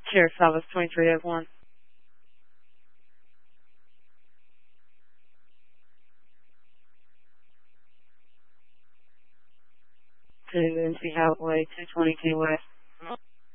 Sheriff's Office 2301. To NC Highway 222 West.